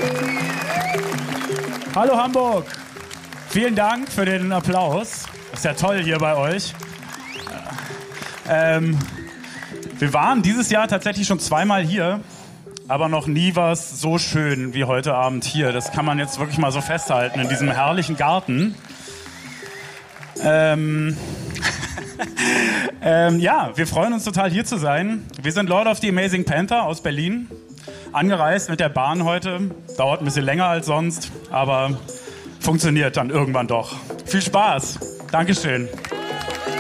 Hallo Hamburg! Vielen Dank für den Applaus. Ist ja toll hier bei euch. Wir waren dieses Jahr tatsächlich schon zweimal hier, aber noch nie war es so schön wie heute Abend hier. Das kann man jetzt wirklich mal so festhalten in diesem herrlichen Garten. Ja, wir freuen uns total hier zu sein. Wir sind Lord of the Amazing Panther aus Berlin. Angereist mit der Bahn heute. Dauert ein bisschen länger als sonst, aber funktioniert dann irgendwann doch. Viel Spaß. Dankeschön.